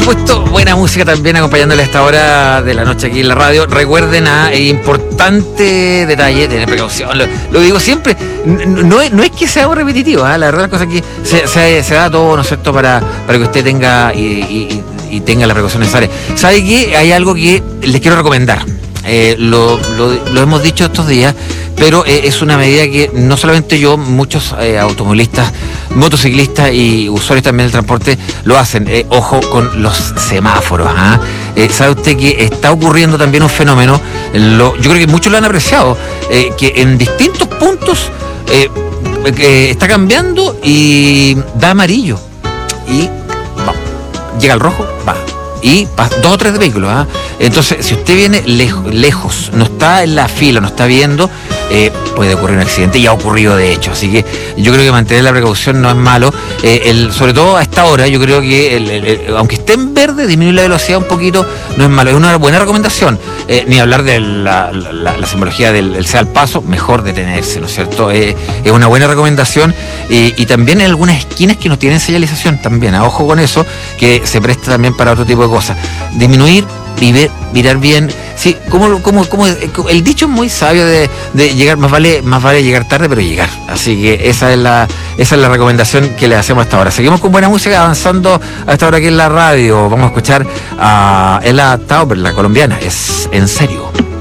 supuesto, buena música también acompañándole a esta hora de la noche aquí en la radio. Recuerden importante detalle, tener precaución. Lo digo siempre, no es que sea algo repetitivo, la verdad, la cosa que se da todo, ¿no es cierto?, para que usted tenga y tenga la precaución necesaria. ¿Sabe qué? Hay algo que les quiero recomendar. Lo hemos dicho estos días, pero es una medida que no solamente yo, muchos automovilistas, motociclistas y usuarios también del transporte lo hacen. Ojo con los semáforos. ¿Sabe usted que está ocurriendo también un fenómeno? Yo creo que muchos lo han apreciado, que en distintos puntos está cambiando y da amarillo y va, llega al rojo, va. Y 2 o 3 vehículos. Entonces, si usted viene lejos, no está en la fila, no está viendo, puede ocurrir un accidente, y ha ocurrido de hecho. Así que yo creo que mantener la precaución no es malo. Sobre todo a esta hora, yo creo que aunque esté en verde, disminuir la velocidad un poquito no es malo. Es una buena recomendación. Ni hablar de la simbología del sea al paso, mejor detenerse, ¿no es cierto? Es una buena recomendación. Y también en algunas esquinas que no tienen señalización también. Ojo con eso, que se presta también para otro tipo de cosas. Disminuir, mirar bien. Sí, como el dicho es muy sabio de llegar, más vale llegar tarde, pero llegar. Así que esa es la recomendación que le hacemos hasta ahora. Seguimos con buena música, avanzando a esta hora aquí en la radio. Vamos a escuchar a Ella Tauber, la colombiana. Es en serio.